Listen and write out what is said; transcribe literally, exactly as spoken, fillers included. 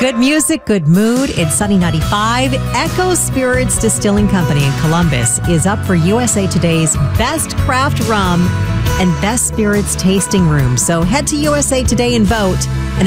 Good music, good mood. It's Sunny ninety-five. Echo Spirits Distilling Company in Columbus is up for U S A Today's Best Craft Rum and Best Spirits Tasting Room. So head to U S A Today and vote.